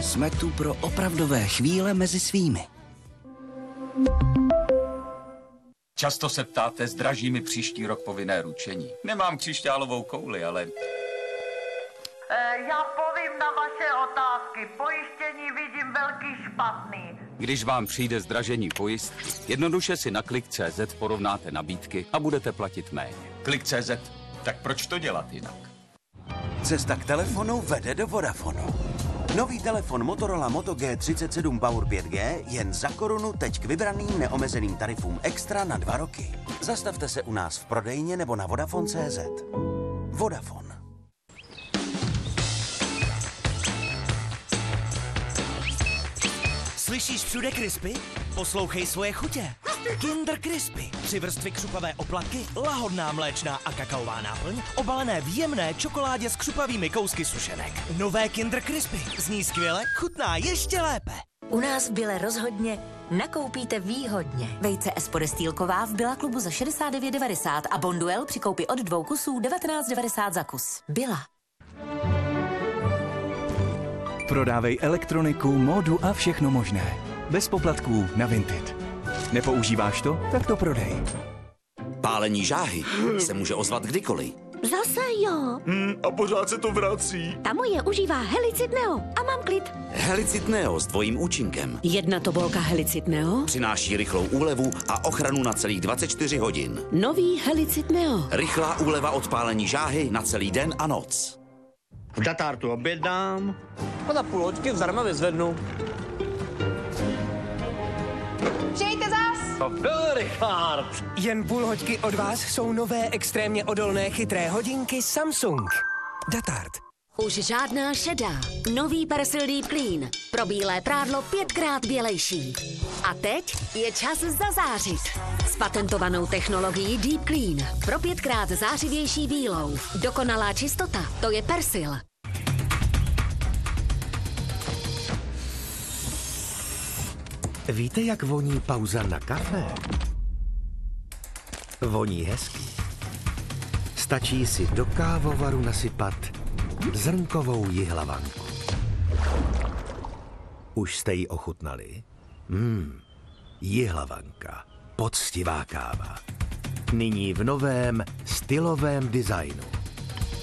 Jsme tu pro opravdové chvíle mezi svými. Často se ptáte, zdraží mi příští rok povinné ručení. Nemám křišťálovou kouli, ale... Já povím na vaše otázky. Pojištění vidím velký špatný. Když vám přijde zdražení pojistky, jednoduše si na Klik.cz porovnáte nabídky a budete platit méně. Klik.cz, tak proč to dělat jinak? Cesta k telefonu vede do Vodafonu. Nový telefon Motorola Moto G37 Power 5G jen za korunu teď k vybraným neomezeným tarifům extra na 2 roky. Zastavte se u nás v prodejně nebo na Vodafone.cz. Vodafone. Slyšíš všude Crispy? Poslouchej svoje chutě. Kinder Crispy. 3 vrstvy křupavé oplatky, lahodná mléčná a kakaová náplň, obalené v jemné čokoládě s křupavými kousky sušenek. Nové Kinder Crispy. Zní skvěle, chutná ještě lépe. U nás v Bile rozhodně nakoupíte výhodně. Vejce Espodestýlková v Billa klubu za 69,90 a Bonduel při koupi od 2 kusů 19,90 za kus. Billa. Prodávej elektroniku, módu a všechno možné. Bez poplatků na Vinted. Nepoužíváš to? Tak to prodej. Pálení žáhy se může ozvat kdykoliv. Zase jo. A pořád se to vrací. Ta moje užívá Helicid Neo a mám klid. Helicid Neo s dvojím účinkem. Jedna tobolka Helicid Neo. Přináší rychlou úlevu a ochranu na celých 24 hodin. Nový Helicid Neo. Rychlá úleva od pálení žáhy na celý den a noc. V Datártu objednám a za půl hoďky zdarma vyzvednu. Přijďte zas! To byl Richard. Jen půl hoďky od vás jsou nové extrémně odolné chytré hodinky Samsung. Datard. Už žádná šedá. Nový Persil Deep Clean. Pro bílé prádlo 5krát bělejší. A teď je čas zazářit. S patentovanou technologií Deep Clean. Pro 5krát zářivější bílou. Dokonalá čistota, to je Persil. Víte, jak voní pauza na kafe? Voní hezky. Stačí si do kávovaru nasypat zrnkovou jihlavanku. Už jste ji ochutnali? Jihlavanka. Poctivá káva. Nyní v novém stylovém designu.